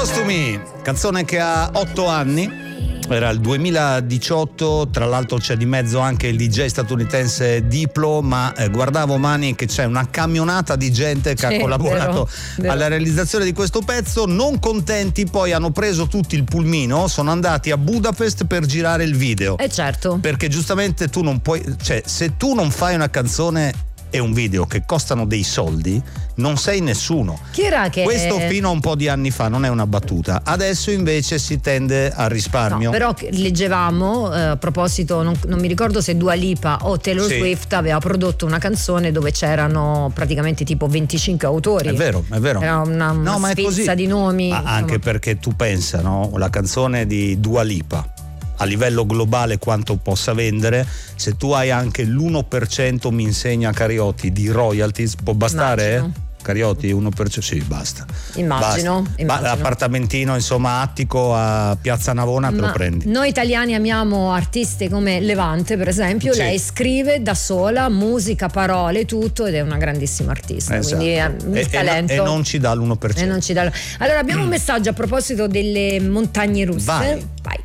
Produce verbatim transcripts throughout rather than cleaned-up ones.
Close to Me, canzone che ha otto anni. Era il duemiladiciotto, tra l'altro c'è di mezzo anche il D J statunitense Diplo, ma eh, guardavo Mani che c'è una camionata di gente che sì, ha collaborato vero, vero. alla realizzazione di questo pezzo. Non contenti, poi hanno preso tutti il pulmino, sono andati a Budapest per girare il video. Eh certo. Perché giustamente tu non puoi, cioè se tu non fai una canzone e un video che costano dei soldi, non sei nessuno. Chi era che... Questo fino a un po' di anni fa, non è una battuta. Adesso invece si tende al risparmio. No, però leggevamo, eh, a proposito, non, non mi ricordo se Dua Lipa o Taylor sì. Swift aveva prodotto una canzone dove c'erano praticamente tipo venticinque autori. È vero, è vero. Era una, una no, sfilza di nomi. Ma anche perché tu pensa, no? La canzone di Dua Lipa a livello globale quanto possa vendere, se tu hai anche l'uno per cento, mi insegna Cariotti, di royalties, può bastare? Immagino. Cariotti uno per cento, sì, basta. Immagino, basta. immagino. Appartamentino insomma attico a Piazza Navona, te Ma lo prendi. Noi italiani amiamo artisti come Levante, per esempio. Sì. Lei scrive da sola musica, parole, tutto, ed è una grandissima artista. Esatto. Quindi è un e, talento. E non ci dà l'uno per cento. E non ci dà. Allora abbiamo mm. un messaggio a proposito delle montagne russe. Vai. Vai.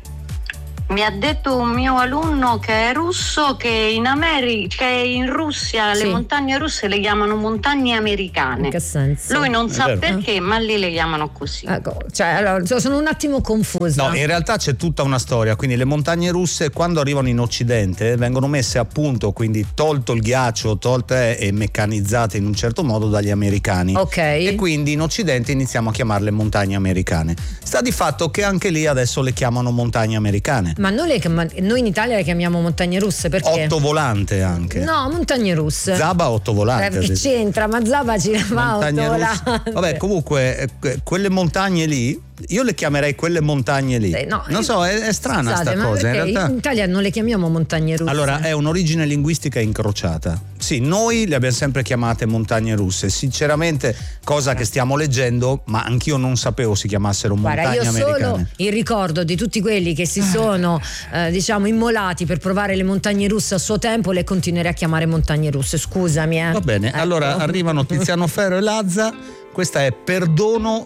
Mi ha detto un mio alunno che è russo che in America, che in Russia sì. le montagne russe le chiamano montagne americane. In che senso? Lui non è sa vero. perché, ma lì le chiamano così. Ecco, cioè, allora, sono un attimo confusa. No, in realtà c'è tutta una storia. Quindi le montagne russe, quando arrivano in Occidente, vengono messe a punto, quindi tolto il ghiaccio, tolte e meccanizzate in un certo modo dagli americani. Ok. E quindi in Occidente iniziamo a chiamarle montagne americane. Sta di fatto che anche lì adesso le chiamano montagne americane. Ma noi, le, ma noi in Italia le chiamiamo montagne russe perché? Otto volante anche. No, montagne russe. Zaba otto volante. Eh, che c'entra? Ma Zaba ci va otto volante. Vabbè, comunque eh, quelle montagne lì, io le chiamerei quelle montagne lì. Eh, no, non so, è, è strana scusate, sta ma cosa. In realtà in Italia non le chiamiamo montagne russe. Allora, è un'origine linguistica incrociata. Sì, noi le abbiamo sempre chiamate montagne russe. Sinceramente, cosa che stiamo leggendo, ma anch'io non sapevo si chiamassero montagne Guarda, io americane. Solo il ricordo di tutti quelli che si sono eh, diciamo immolati per provare le montagne russe a suo tempo, le continuerei a chiamare montagne russe. Scusami, eh. Va bene, ecco. Allora arrivano Tiziano Ferro e Lazza. Questa è Perdono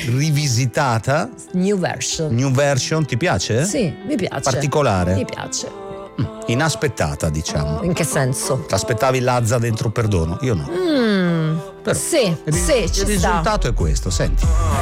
rivisitata. New version. New version, ti piace? Sì, mi piace. Particolare? Mi piace. Inaspettata, diciamo. In che senso? T'aspettavi Lazza dentro Perdono? Io no. Mm, Però sì, il, sì, il ci sta. risultato è questo, senti.